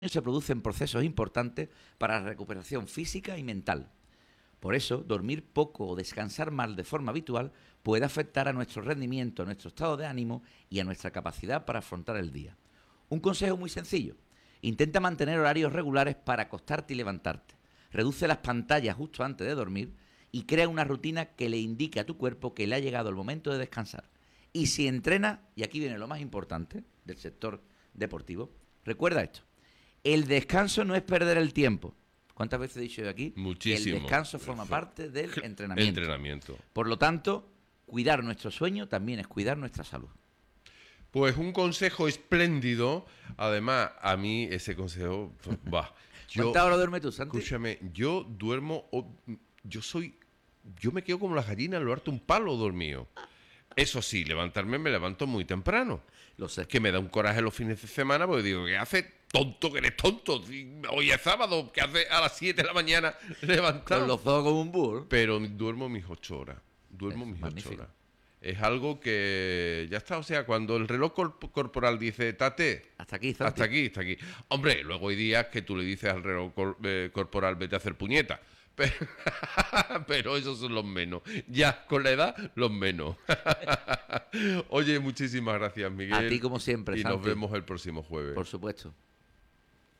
se producen procesos importantes para la recuperación física y mental. Por eso, dormir poco o descansar mal de forma habitual puede afectar a nuestro rendimiento, a nuestro estado de ánimo y a nuestra capacidad para afrontar el día. Un consejo muy sencillo. Intenta mantener horarios regulares para acostarte y levantarte. Reduce las pantallas justo antes de dormir y crea una rutina que le indique a tu cuerpo que le ha llegado el momento de descansar. Y si entrenas, y aquí viene lo más importante del sector deportivo, recuerda esto. El descanso no es perder el tiempo. ¿Cuántas veces he dicho yo aquí? Muchísimo. El descanso forma parte del entrenamiento. Por lo tanto, cuidar nuestro sueño también es cuidar nuestra salud. Pues un consejo espléndido. Además, a mí ese consejo... bah, ¿Cuántas horas duermes tú, Santi? Escúchame, yo duermo... Yo me quedo como las gallinas en lo harto un palo dormido. Eso sí, levantarme me levanto muy temprano. Lo sé. Que me da un coraje los fines de semana porque digo, ¿qué haces, tonto, que eres tonto? Hoy es sábado, ¿qué haces a las 7 de la mañana levantado? Con los ojos como un búho. Pero duermo mis 8 horas. Duermo mis 8 horas. Es algo que ya está, o sea, cuando el reloj corporal dice, tate, hasta aquí, Santi. hasta aquí, hasta aquí. Hombre, luego hay días que tú le dices al reloj corporal, vete a hacer puñeta. Pero esos son los menos. Ya, con la edad, los menos. Oye, muchísimas gracias, Miguel. A ti como siempre, Y Santi. nos vemos el próximo jueves. Por supuesto.